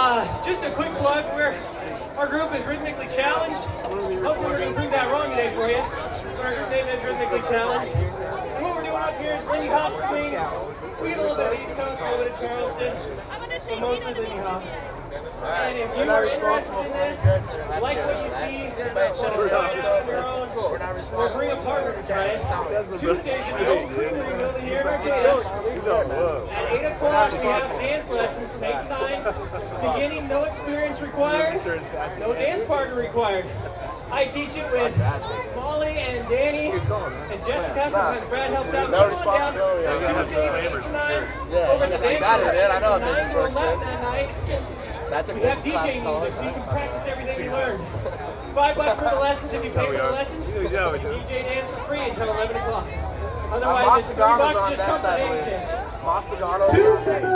Just a quick plug. Our group is Rhythmically Challenged. Hopefully we're going to prove that wrong today for you. Our group name is Rhythmically Challenged. And what we're doing up here is Lindy Hop swing. We get a little bit of East Coast, a little bit of Charleston, but mostly Lindy Hop. And if you are interested in this, like what you see, want to try it out on your own, or bring a partner to try it, Tuesdays at the old Creamery building here in Arcadia. At 8 o'clock, we have dance lessons from 8 to 9. Beginning, no experience required, no dance partner required. I teach it with Molly and Danny and Jessica. Sometimes Brad helps out. Come on down. Tuesdays 8 to 9 over at the dance center. I know 9 to 11 that night. We have DJ music, so you can practice everything you learned. It's $5 for the lessons. If you pay for the lessons, you can DJ dance for free until 11 o'clock. Otherwise, it's $3. Just come for Name Kid. Tuesday.